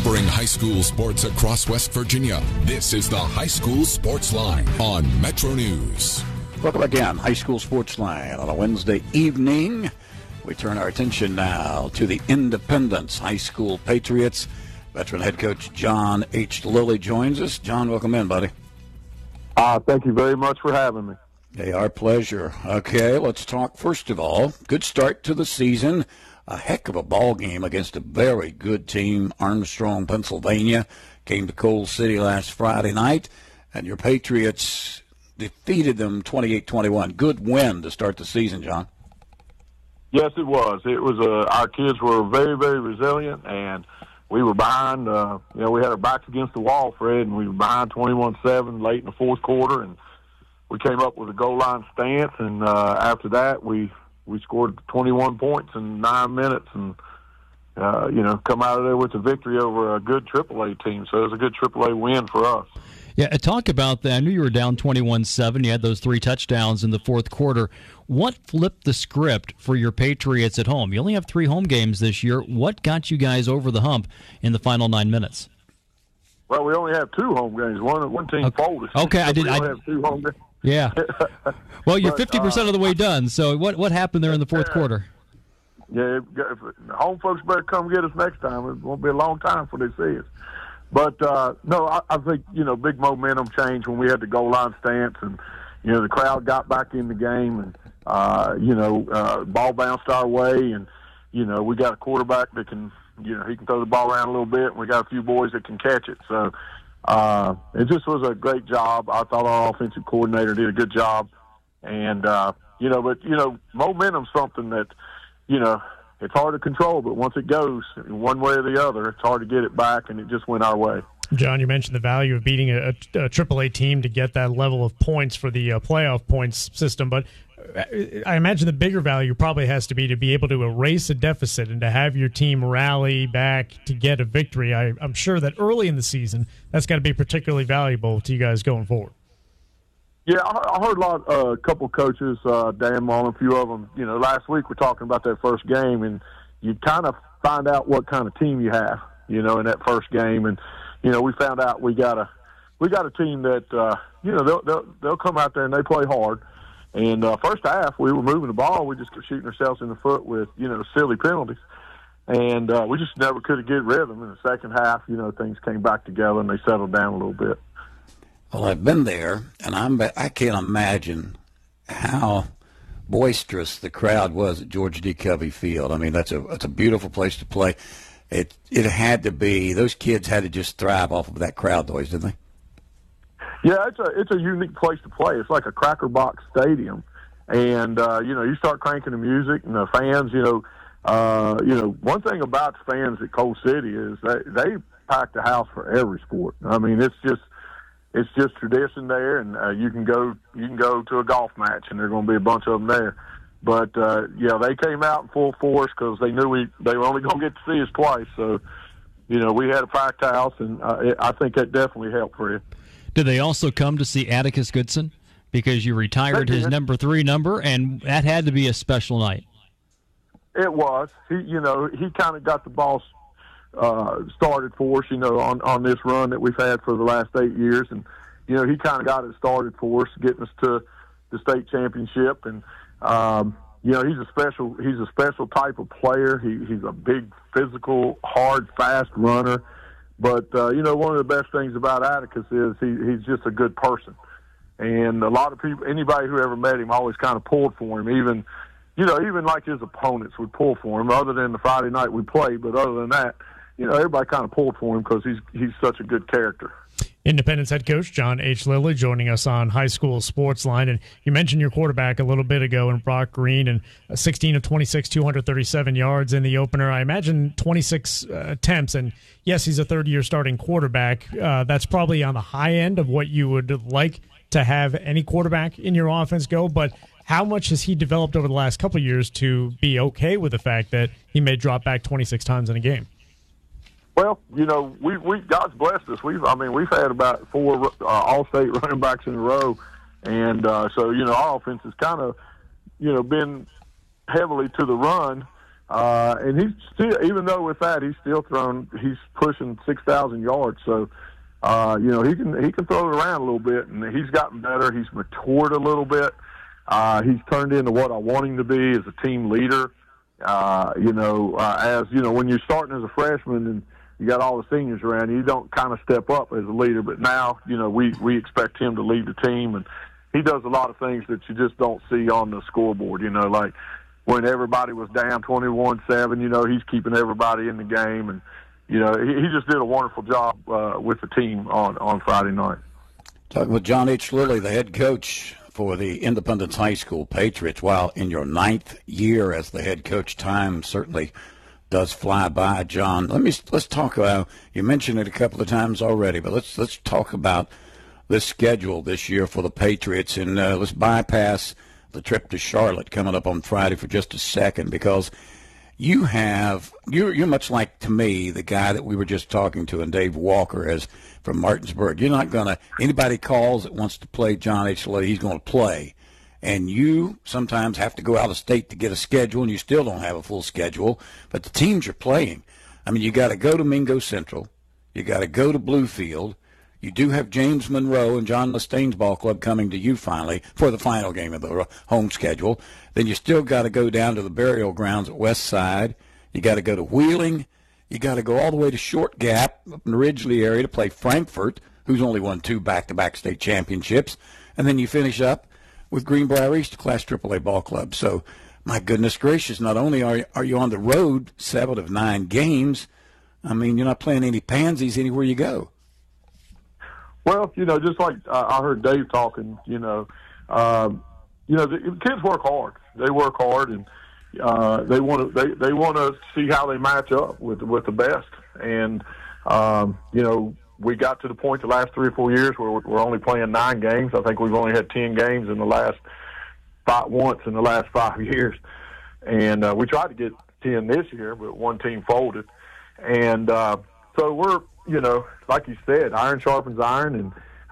Covering high school sports across West Virginia, this is the High School Sports Line on Metro News. Welcome again, High School Sports Line on a Wednesday evening. We turn our attention now to the Independence High School Patriots. Veteran head coach John H. Lilly joins us. John, welcome in, buddy. Thank you very much for having me. Hey, our pleasure. Okay, let's talk first of all. Good start to the season. A heck of a ball game against a very good team, Armstrong, Pennsylvania. Came to Coal City last Friday night, and your Patriots defeated them 28-21. Good win to start the season, John. Yes, it was. It was. Our kids were very, very resilient, and we were behind. We had our backs against the wall, Fred, and we were behind 21-7 late in the fourth quarter, and we came up with a goal line stance, and after that, we scored 21 points in 9 minutes and, come out of there with a victory over a good AAA team. So it was a good AAA win for us. Yeah, talk about that. I knew you were down 21-7. You had those 3 touchdowns in the fourth quarter. What flipped the script for your Patriots at home? You only have 3 home games this year. What got you guys over the hump in the final 9 minutes? Well, we only have 2 home games. One team folded. Okay, we only have 2 home games. Yeah. Well, you're 50% of the way done. So what happened there in the fourth quarter? Yeah, home folks better come get us next time. It won't be a long time before they see us. But, no, I think, big momentum change when we had the goal line stance and, the crowd got back in the game and, ball bounced our way and, we got a quarterback that can, he can throw the ball around a little bit and we got a few boys that can catch it. So, it just was a great job. I thought our offensive coordinator did a good job. And, momentum's something that, it's hard to control, but once it goes one way or the other, it's hard to get it back, and it just went our way. John, you mentioned the value of beating a AAA team to get that level of points for the playoff points system, but I imagine the bigger value probably has to be able to erase a deficit and to have your team rally back to get a victory. I'm sure that early in the season, that's got to be particularly valuable to you guys going forward. Yeah, I heard a couple coaches, Dan Mullen, a few of them, last week we're talking about that first game, and you kind of find out what kind of team you have, in that first game. And, we found out we got a team that, they'll come out there and they play hard. And first half, we were moving the ball. We just kept shooting ourselves in the foot with, silly penalties. And we just never could get rid of them. In the second half, things came back together and they settled down a little bit. Well, I've been there, and I can't imagine how boisterous the crowd was at George D. Covey Field. I mean, that's a beautiful place to play. It had to be. Those kids had to just thrive off of that crowd noise, didn't they? Yeah, it's a unique place to play. It's like a Cracker Box stadium, and you start cranking the music and the fans. One thing about the fans at Coal City is they pack the house for every sport. I mean, it's just tradition there, and you can go to a golf match, and there are going to be a bunch of them there. But they came out in full force because they knew they were only going to get to see us twice. So, we had a packed house, and I think that definitely helped for you. Did they also come to see Atticus Goodson because you retired his number 3 number, and that had to be a special night? It was. He kind of got the ball started for us, on this run that we've had for the last 8 years. And, he kind of got it started for us, getting us to the state championship. And, he's a special type of player. He's a big, physical, hard, fast runner. But, one of the best things about Atticus is he's just a good person. And a lot of people, anybody who ever met him always kind of pulled for him, even like his opponents would pull for him, other than the Friday night we played. But other than that, everybody kind of pulled for him because he's such a good character. Independence head coach John H. Lilly joining us on High School Sports Line. And you mentioned your quarterback a little bit ago in Brock Green, and 16 of 26, 237 yards in the opener. I imagine 26 attempts. And yes, he's a third-year starting quarterback. That's probably on the high end of what you would like to have any quarterback in your offense go. But how much has he developed over the last couple of years to be okay with the fact that he may drop back 26 times in a game? Well, we God's blessed us. We've had about 4 all-state running backs in a row, and so our offense has kind of, been heavily to the run, And he's still, even though with that, he's pushing 6,000 yards. So, he can throw it around a little bit, and he's gotten better. He's matured a little bit. He's turned into what I want him to be as a team leader. When you're starting as a freshman and you got all the seniors around you don't kind of step up as a leader. But now, we expect him to lead the team, and he does a lot of things that you just don't see on the scoreboard. Like when everybody was down 21-7, he's keeping everybody in the game, and he just did a wonderful job with the team on Friday night. Talking with John H. Lilly, the head coach for the Independence High School Patriots. While in your 9th year as the head coach, time certainly does fly by, John. Let's talk about, you mentioned it a couple of times already, but let's talk about this schedule this year for the Patriots, and let's bypass the trip to Charlotte coming up on Friday for just a second, because you're much like, to me, the guy that we were just talking to, and Dave Walker as from Martinsburg. You're not going to, anybody calls that wants to play John H. Lilly, he's going to play. And you sometimes have to go out of state to get a schedule, and you still don't have a full schedule. But the teams you're playing, you got to go to Mingo Central. You got to go to Bluefield. You do have James Monroe and John Mustaine's ball club coming to you finally for the final game of the home schedule. Then you still got to go down to the burial grounds at West Side. You got to go to Wheeling. You got to go all the way to Short Gap up in the Ridgely area to play Frankfort, who's only won 2 back-to-back state championships. And then you finish up with Greenbrier East Class AAA ball club. So, my goodness gracious, not only are you on the road 7 of 9 games, you're not playing any pansies anywhere you go. Well, just like I heard Dave talking, the kids work hard. They work hard, and they want to see how they match up with the best. And we got to the point the last 3 or 4 years where we're only playing 9 games. I think we've only had 10 games in the last 5 years, and we tried to get 10 this year, but one team folded, and so we're. Like you said, iron sharpens iron, and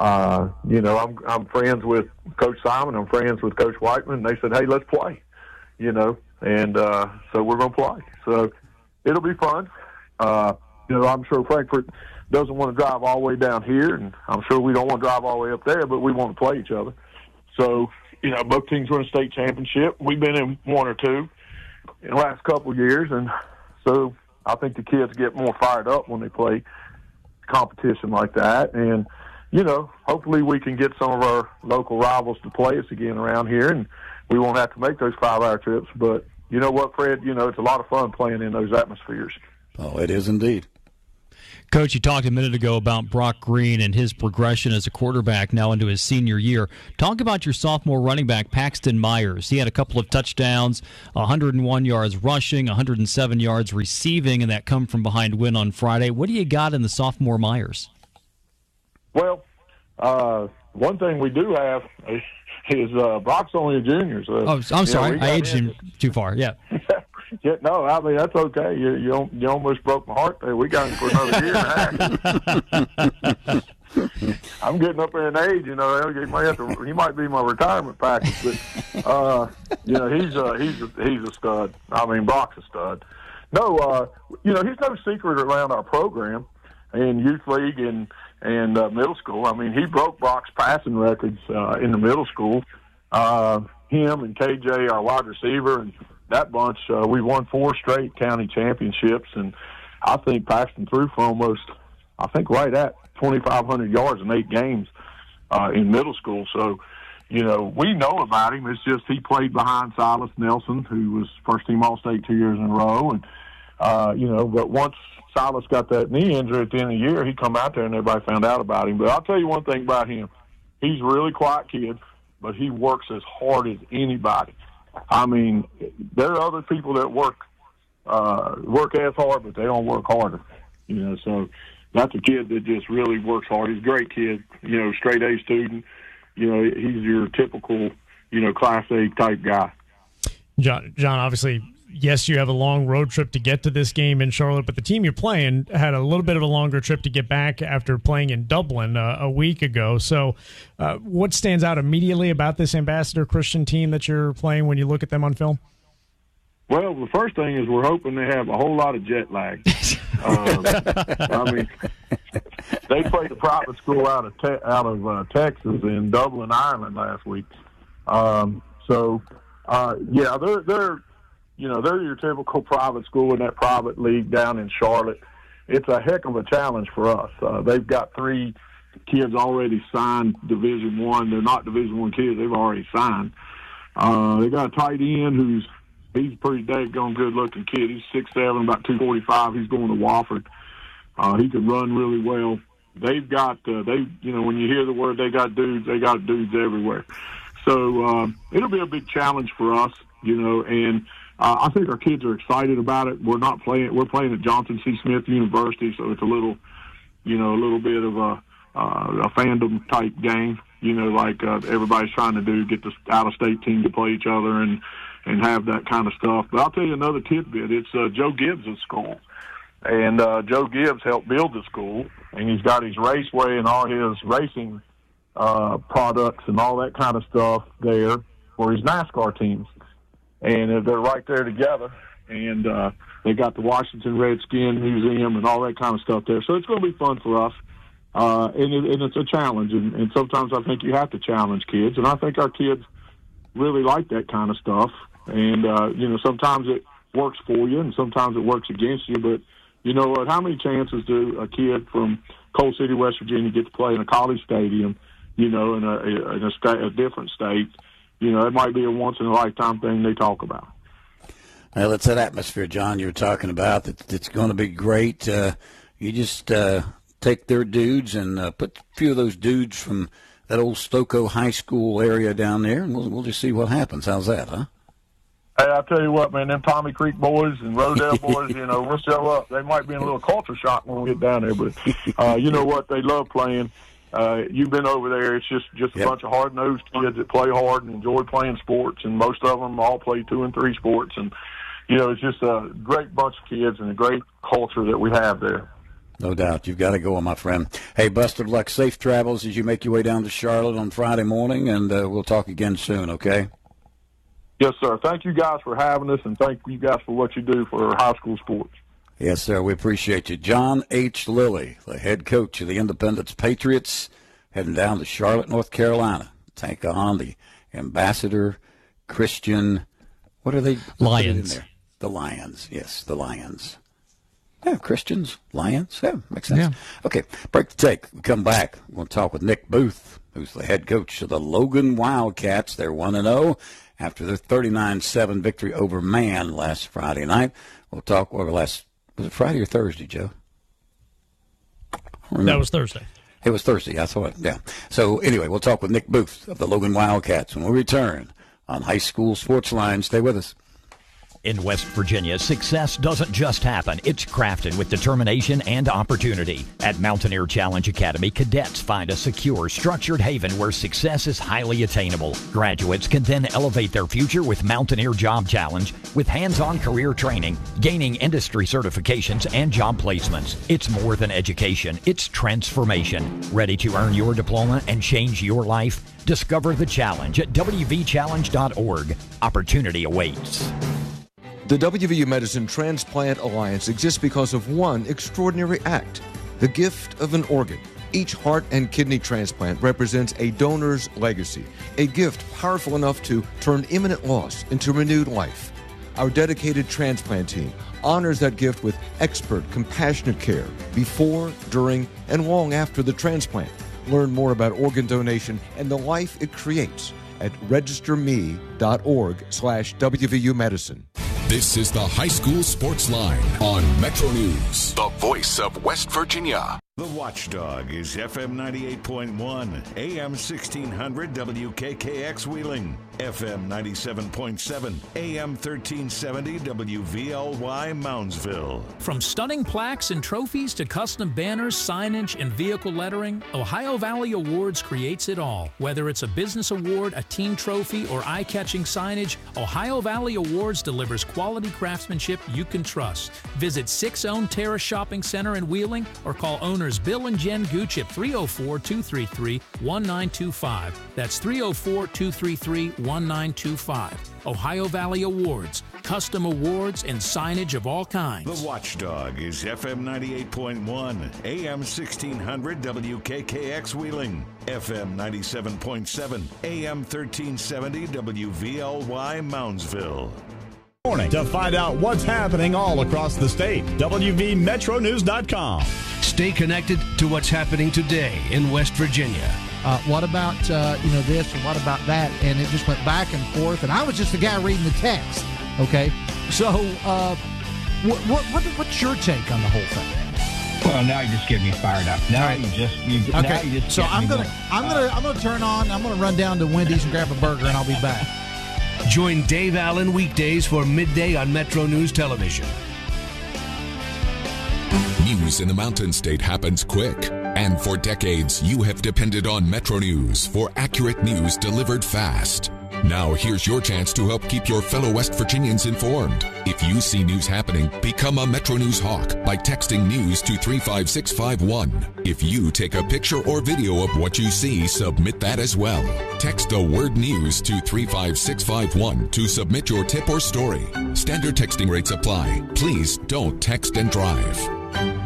I'm friends with Coach Simon. I'm friends with Coach Whiteman. They said, "Hey, let's play," and so we're going to play. So it'll be fun. I'm sure Frankfort doesn't want to drive all the way down here, and I'm sure we don't want to drive all the way up there, but we want to play each other. So both teams win a state championship. We've been in 1 or 2 in the last couple of years, and so I think the kids get more fired up when they play competition like that, and hopefully we can get some of our local rivals to play us again around here, and we won't have to make those 5-hour trips. But you know what, Fred, it's a lot of fun playing in those atmospheres. Oh, it is indeed. Coach, you talked a minute ago about Brock Green and his progression as a quarterback now into his senior year. Talk about your sophomore running back, Paxton Myers. He had a couple of touchdowns, 101 yards rushing, 107 yards receiving, and that come from behind win on Friday. What do you got in the sophomore Myers? Well, one thing we do have is Brock's only a junior. So, I'm sorry. I aged him too far. Yeah. Yeah, no, that's okay. You almost broke my heart there. We got him for another year and a half. I'm getting up there in age, he might be my retirement package, but he's a stud. Brock's a stud. No, he's no secret around our program in youth league and middle school. He broke Brock's passing records in the middle school. Him and KJ, our wide receiver, and that bunch, we won 4 straight county championships, and I think Paxton threw for almost, right at 2,500 yards in 8 games in middle school. So, we know about him. It's just he played behind Silas Nelson, who was first-team All-State 2 years in a row. And, but once Silas got that knee injury at the end of the year, he come out there and everybody found out about him. But I'll tell you one thing about him. He's a really quiet kid, but he works as hard as anybody. There are other people that work as hard, but they don't work harder. So that's a kid that just really works hard. He's a great kid, straight A student. He's your typical, Class A type guy. John, obviously, yes, you have a long road trip to get to this game in Charlotte, but the team you're playing had a little bit of a longer trip to get back after playing in Dublin a week ago. So what stands out immediately about this Ambassador Christian team that you're playing when you look at them on film? Well, the first thing is we're hoping they have a whole lot of jet lag. I mean, they played a private school out of Texas in Dublin, Ireland last week. Yeah, they're your typical private school in that private league down in Charlotte. It's a heck of a challenge for us. They've got 3 kids already signed Division I. They're not Division I kids. They've already signed. They got a tight end he's a pretty daggone good-looking kid. He's 6'7", about 245. He's going to Wofford. He can run really well. They've got, when you hear the word they got dudes everywhere. So it'll be a big challenge for us, and I think our kids are excited about it. We're playing at Johnson C. Smith University, so it's a little bit of a fandom type game, like everybody's trying to do, get the out-of-state team to play each other and have that kind of stuff. But I'll tell you another tidbit. It's Joe Gibbs' school. And Joe Gibbs helped build the school, and he's got his raceway and all his racing products and all that kind of stuff there for his NASCAR teams. And they're right there together. And they got the Washington Redskin Museum and all that kind of stuff there. So it's going to be fun for us. And it's a challenge. And sometimes I think you have to challenge kids. And I think our kids really like that kind of stuff. And, sometimes it works for you and sometimes it works against you. But you know what? How many chances do a kid from Coal City, West Virginia get to play in a college stadium, in a different state? It might be a once-in-a-lifetime thing they talk about. Well, it's that atmosphere, John, you were talking about. It's going to be great. You just take their dudes and put a few of those dudes from that old Stokoe High School area down there, and we'll just see what happens. How's that, huh? Hey, I'll tell you what, man, them Tommy Creek boys and Rodale boys, we'll show up. They might be in a little culture shock when we get down there, but you know what? They love playing. You've been over there. It's just a bunch of hard-nosed kids that play hard and enjoy playing sports, and most of them all play 2 and 3 sports. And, it's just a great bunch of kids and a great culture that we have there. No doubt. You've got to go, my friend. Hey, best of luck. Safe travels as you make your way down to Charlotte on Friday morning, and we'll talk again soon, okay? Yes, sir. Thank you guys for having us, and thank you guys for what you do for high school sports. Yes, sir. We appreciate you. John H. Lilly, the head coach of the Independence Patriots, heading down to Charlotte, North Carolina. Take on the Ambassador Christian. What are they? Lions. In there? The Lions. Yes, the Lions. Yeah, Christians, Lions. Yeah, makes sense. Yeah. Okay, break the tape. We come back. We'll talk with Nick Booth, who's the head coach of the Logan Wildcats. They're 1-0 after their 39-7 victory over Man last Friday night. We'll talk was it Friday or Thursday, Joe? That was Thursday. It was Thursday, I thought, yeah. So anyway, we'll talk with Nick Booth of the Logan Wildcats when we return on High School Sports Line. Stay with us. In West Virginia, success doesn't just happen. It's crafted with determination and opportunity. At Mountaineer Challenge Academy, cadets find a secure, structured haven where success is highly attainable. Graduates can then elevate their future with Mountaineer Job Challenge with hands-on career training, gaining industry certifications, and job placements. It's more than education. It's transformation. Ready to earn your diploma and change your life? Discover the challenge at wvchallenge.org. Opportunity awaits. The WVU Medicine Transplant Alliance exists because of one extraordinary act, the gift of an organ. Each heart and kidney transplant represents a donor's legacy, a gift powerful enough to turn imminent loss into renewed life. Our dedicated transplant team honors that gift with expert, compassionate care before, during, and long after the transplant. Learn more about organ donation and the life it creates at registerme.org/WVU Medicine. This is the High School Sports Line on Metro News, the voice of West Virginia. The Watchdog is FM 98.1, AM 1600 WKKX Wheeling, FM 97.7, AM 1370 WVLY Moundsville. From stunning plaques and trophies to custom banners, signage, and vehicle lettering, Ohio Valley Awards creates it all. Whether it's a business award, a team trophy, or eye-catching signage, Ohio Valley Awards delivers quality craftsmanship you can trust. Visit 6-owned Terrace Shopping Center in Wheeling or call owners Bill and Jen Gooch at 304-233-1925. That's 304-233-1925. Ohio Valley Awards. custom awards and signage of all kinds. The Watchdog is FM 98.1, AM 1600 WKKX Wheeling, FM 97.7, AM 1370 WVLY Moundsville. Morning to find out what's happening all across the state. WVMetroNews.com. Stay connected to what's happening today in West Virginia. What about this and what about that? And it just went back and forth. And I was just the guy reading the text. Okay, so what's your take on the whole thing? Well, now you just get me fired up. Now you just so I'm gonna turn on. I'm gonna run down to Wendy's and grab a burger, and I'll be back. Join Dave Allen weekdays for midday on Metro News Television. News in the Mountain State happens quick. And for decades, you have depended on Metro News for accurate news delivered fast. Now here's your chance to help keep your fellow West Virginians informed. If you see news happening, become a Metro News hawk by texting news to 35651. If you take a picture or video of what you see, submit that as well. Text the word news to 35651 to submit your tip or story. Standard texting rates apply. Please don't text and drive.